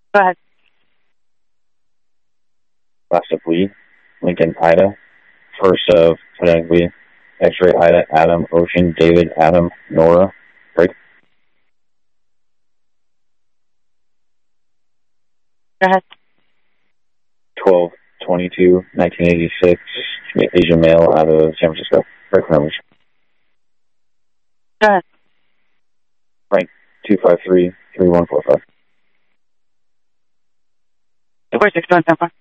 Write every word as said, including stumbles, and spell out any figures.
Go ahead. Last of Lee, Lincoln, Ida. First of phonetic Lee, X-ray, Ida, Adam, Ocean, David, Adam, Nora. Break. Go ahead. twelve twenty-two nineteen eighty-six, Asian male out of San Francisco. Break numbers. Go ahead. Frank, two five three three one four five. Four six one seven four.